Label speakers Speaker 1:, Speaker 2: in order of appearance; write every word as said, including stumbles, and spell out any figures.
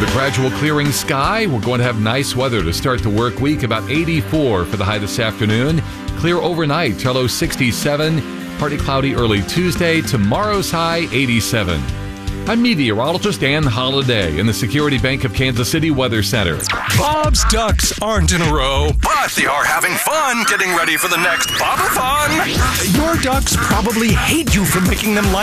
Speaker 1: With a gradual clearing sky, we're going to have nice weather to start the work week. About eighty-four for the high this afternoon. Clear overnight, till low sixty-seven. Partly cloudy early Tuesday. Tomorrow's high, eighty-seven. I'm meteorologist Ann Holiday in the Security Bank of Kansas City Weather Center.
Speaker 2: Bob's Ducks aren't in a row, but they are having fun getting ready for the next Bob-a-thon. Your ducks probably hate you for making them like